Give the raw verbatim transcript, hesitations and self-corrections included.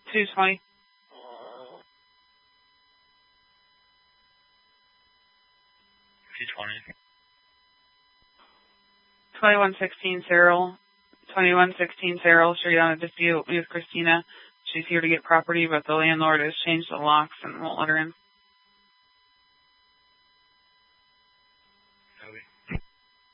two twenty. two twenty. twenty-one sixteen Cyril. twenty-one sixteen Cyril, sure you don't have a dispute with Christina. She's here to get property, but the landlord has changed the locks and won't let her in.